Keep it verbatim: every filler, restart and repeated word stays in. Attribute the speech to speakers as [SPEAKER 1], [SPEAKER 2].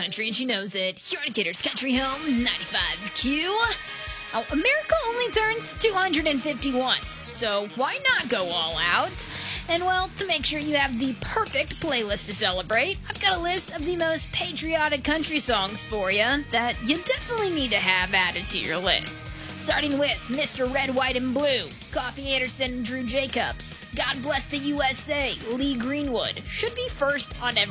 [SPEAKER 1] country, and she knows it. You're on Gators Country Home, ninety-five Q. Oh, America only turns two hundred fifty once, so why not go all out? And well, to make sure you have the perfect playlist to celebrate, I've got a list of the most patriotic country songs for you that you definitely need to have added to your list. Starting with Mister Red, White, and Blue, Coffee Anderson and Drew Jacobs. God Bless the U S A, Lee Greenwood. Should be first on every